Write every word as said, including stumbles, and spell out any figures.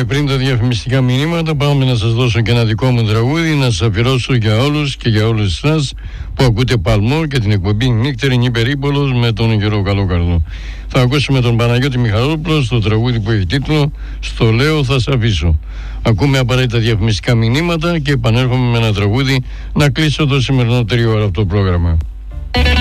Και πριν τα διαφημιστικά μηνύματα, πάμε να σας δώσω και ένα δικό μου τραγούδι, να σας αφιερώσω για όλους και για όλους εσάς που ακούτε Παλμό και την εκπομπή Νύκτερη Περίπολος με τον Γιώργο Καλόκαρδο. Θα ακούσουμε τον Παναγιώτη Μιχαλόπουλο στο τραγούδι που έχει τίτλο «Στο λέω θα σ' αφήσω». Ακούμε απαραίτητα διαφημιστικά μηνύματα και επανέρχομαι με ένα τραγούδι να κλείσω το σημερινό τριώρο από το πρόγραμμα.